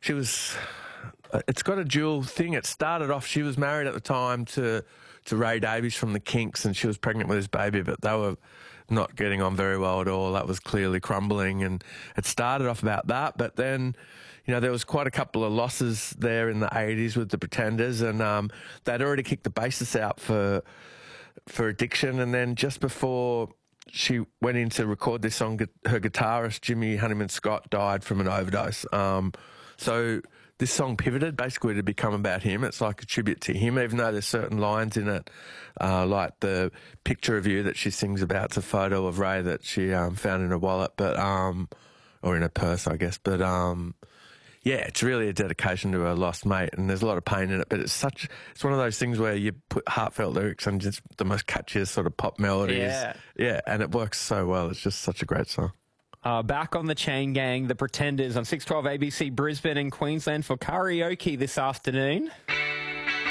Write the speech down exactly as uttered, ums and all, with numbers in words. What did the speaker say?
she was. It's got a dual thing. It started off, she was married at the time to to Ray Davies from the Kinks, and she was pregnant with his baby, but they were not getting on very well at all. That was clearly crumbling, and it started off about that. But then, you know, there was quite a couple of losses there in the eighties with the Pretenders, and um, they'd already kicked the basis out for for Addiction. And then just before she went in to record this song, her guitarist, Jimmy Honeyman Scott, died from an overdose. Um, so this song pivoted basically to become about him. It's like a tribute to him, even though there's certain lines in it, uh, like the picture of you that she sings about. It's a photo of Ray that she um, found in her wallet, but um, or in her purse, I guess. But um, yeah, it's really a dedication to her lost mate, and there's a lot of pain in it. But it's such, it's one of those things where you put heartfelt lyrics and just the most catchiest sort of pop melodies. Yeah, yeah, and it works so well. It's just such a great song. Uh, back on the Chain Gang, the Pretenders on six twelve A B C Brisbane and Queensland for karaoke this afternoon.